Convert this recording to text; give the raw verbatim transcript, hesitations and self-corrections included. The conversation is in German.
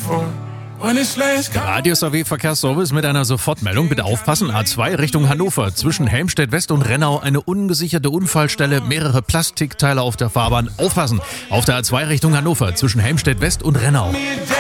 Radius A W Verkehrsservice mit einer Sofortmeldung. Bitte aufpassen. A zwei Richtung Hannover. Zwischen Helmstedt West und Rennau eine ungesicherte Unfallstelle. Mehrere Plastikteile auf der Fahrbahn. Aufpassen. Auf der A zwei Richtung Hannover. Zwischen Helmstedt West und Rennau.